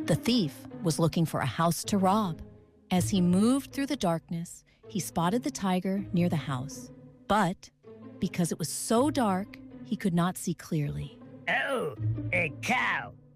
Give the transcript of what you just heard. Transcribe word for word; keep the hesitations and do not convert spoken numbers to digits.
The thief was looking for a house to rob. As he moved through the darkness, he spotted the tiger near the house. But because it was so dark, he could not see clearly. Oh, a cow.